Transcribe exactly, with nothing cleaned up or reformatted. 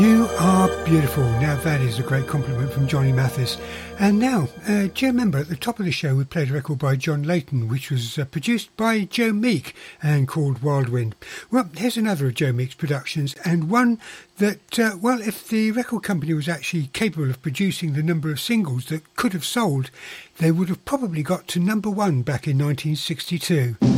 You are beautiful. Now that is a great compliment from Johnny Mathis. And now, uh, do you remember at the top of the show we played a record by John Layton, which was uh, produced by Joe Meek and called Wild Wind? Well, here's another of Joe Meek's productions, and one that, uh, well, if the record company was actually capable of producing the number of singles that could have sold, they would have probably got to number one back in nineteen sixty-two.